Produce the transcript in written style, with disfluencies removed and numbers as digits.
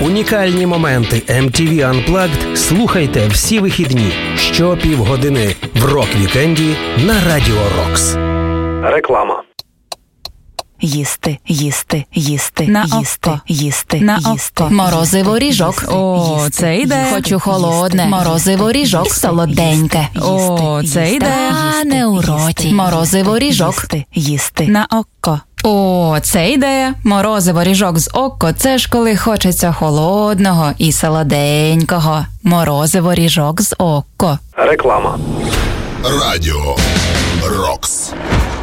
Унікальні моменти MTV Unplugged слухайте всі вихідні щопівгодини в рок-вікенді на Радіо Рокс. Реклама. Їсти, їсти, їсти, на їсти, око, їсти, на їсти. око. Морозиво ріжок. О, це йде. Хочу холодне. Морозиво ріжок. Солоденьке. О, це йде. Та не у роті. Морозиво ріжок. Їсти. На око. О, це йде. Морозиво ріжок з око. Це ж коли хочеться холодного і солоденького. Морозиво ріжок з око. Реклама. Радіо Рокс.